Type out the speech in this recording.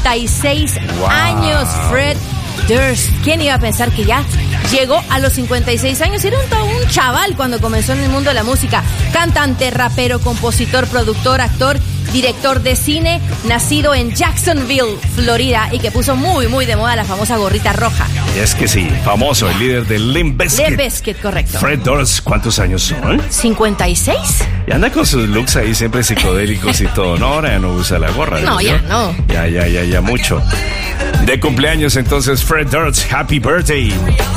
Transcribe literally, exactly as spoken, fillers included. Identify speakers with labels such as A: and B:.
A: cincuenta y seis
B: Wow.
A: años, Fred Durst. ¿Quién iba a pensar que ya llegó a los cincuenta y seis años? Era un, un chaval cuando comenzó en el mundo de la música. Cantante, rapero, compositor, productor, actor, director de cine, nacido en Jacksonville, Florida, y que puso muy, muy de moda la famosa gorrita roja.
B: Es que sí, famoso, el líder de Limp Bizkit.
A: Limp Bizkit, correcto.
B: Fred Durst, ¿cuántos años son?
A: ¿cincuenta y seis?
B: Y anda con sus looks ahí siempre psicodélicos y todo. No, ahora ya no usa la gorra.
A: No, ya no.
B: Ya, ya, ya, ya mucho. De cumpleaños entonces Fred Durst, happy birthday.